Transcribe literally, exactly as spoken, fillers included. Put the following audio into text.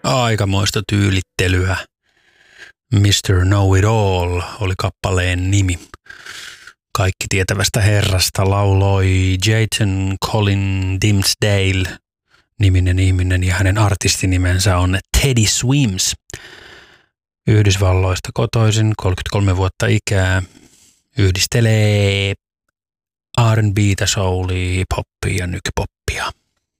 Aikamoista tyylittelyä. mister Know-It-All oli kappaleen nimi. Kaikki tietävästä herrasta lauloi Jayton Colin Dimsdale niminen ihminen ja hänen artistinimensä on Teddy Swims. Yhdysvalloista kotoisin, kolmekymmentäkolme vuotta ikää, yhdistelee R and B:tä, soulia, poppia ja nykypoppia.